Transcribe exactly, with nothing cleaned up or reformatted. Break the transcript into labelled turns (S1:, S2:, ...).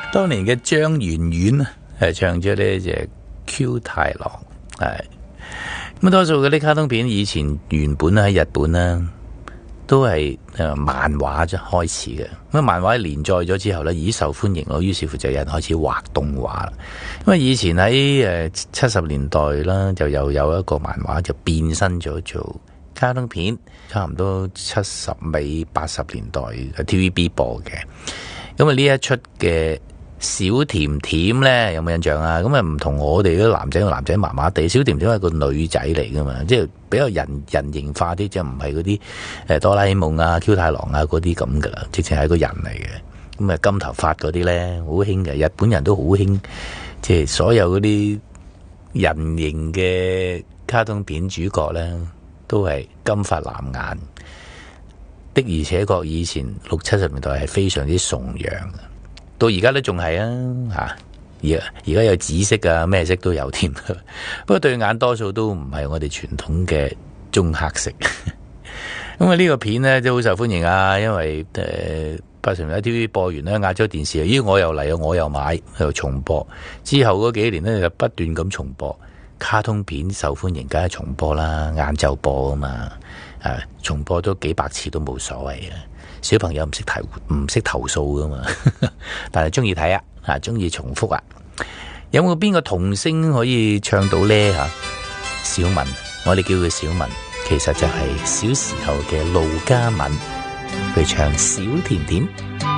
S1: 當年嘅張圓圓係唱咗呢隻 Q 太郎，係咁多數嗰啲卡通片以前原本喺日本啦，都係誒漫畫啫開始嘅。咁漫畫連載咗之後咧，已受歡迎咯，於是乎就有人開始畫動畫啦。因為以前喺誒七十年代啦，就又有一個漫畫就變身咗做卡通片，差唔多七十尾八十年代 T V B 播嘅。咁啊呢一出嘅小甜甜咧，有冇印象啊？咁啊唔同我哋啲男仔，個男仔麻麻地，小甜甜係個女仔嚟噶嘛，即係比較人人形化啲，即係唔係嗰啲誒哆啦 A 夢啊、Q 太郎啊嗰啲咁噶啦，直情係個人嚟嘅。咁啊金頭髮嗰啲咧好興嘅，日本人都好興，即係所有嗰啲人形嘅卡通片主角咧，都係金髮藍眼的，而且確以前六七十年代係非常之崇洋嘅。到而家都仲係啊，吓而而家有紫色啊，咩色都有添。不過對眼多數都唔係我哋傳統嘅棕黑色。咁啊呢個片呢都好受歡迎啊，因為誒八十年代 T V B 播完咧，亞洲電視啊，咦我又嚟啊，我又買又重播。之後嗰幾年呢，就不斷咁重播，卡通片受歡迎，梗係重播啦，晏晝播啊嘛，誒重播咗幾百次都冇所謂啊。小朋友唔識投唔識投訴噶嘛，但係中意睇啊，啊中意重複啊。有冇邊個童星可以唱到呢？吓？小敏，我哋叫佢小敏，其實就係小時候嘅路嘉敏，佢唱小甜甜。